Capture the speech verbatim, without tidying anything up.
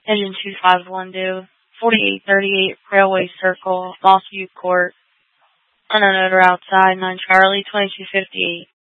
Engine two five one due, forty-eight thirty-eight Railway Circle, Mossview Court. Unknown odor outside, nine Charlie, twenty-two fifty-eight.